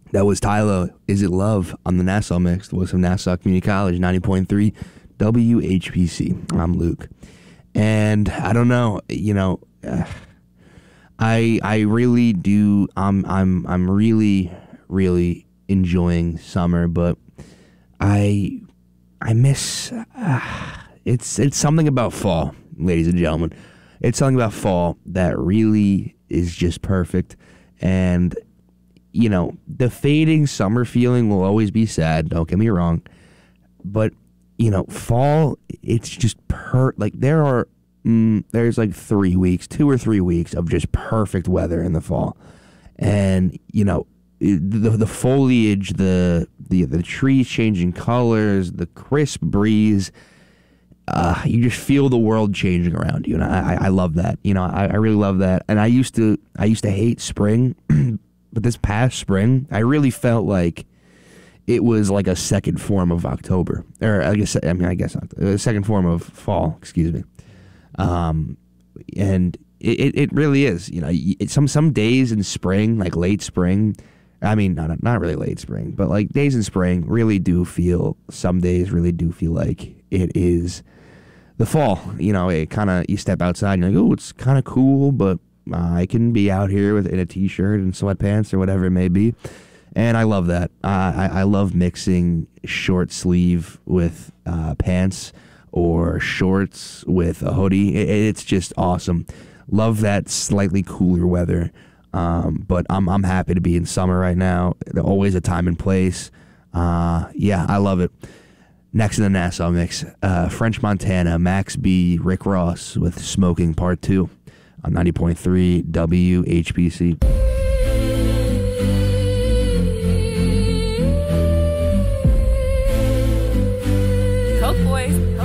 That was Tyler. Is It Love on the Nassau Mix? Was from Nassau Community College, 90.3 WHPC. I'm Luke. And I don't know, I really do. I'm really enjoying summer, but I miss. It's something about fall, ladies and gentlemen. It's something about fall that really is just perfect, and the fading summer feeling will always be sad. Don't get me wrong, but fall. It's just like there's like 3 weeks, 2 or 3 weeks of just perfect weather in the fall, and the foliage, the trees changing colors, the crisp breeze. You just feel the world changing around you, and I love that. I really love that. And I used to hate spring, but this past spring, I really felt like it was like a second form of October, or I guess a second form of fall. Excuse me. And it really is. Some days in spring, like late spring. I mean, not really late spring, but like days in spring really do feel. Some days really do feel like it is the fall. It kind of, you step outside and you're like, oh, it's kind of cool, but I can be out here in a t-shirt and sweatpants or whatever it may be. And I love that. I love mixing short sleeve with pants or shorts with a hoodie. It's just awesome. Love that slightly cooler weather. But I'm happy to be in summer right now. Always a time and place. Yeah, I love it. Next in the Nassau Mix, French Montana, Max B, Rick Ross with Smoking Part 2 on 90.3 WHBC.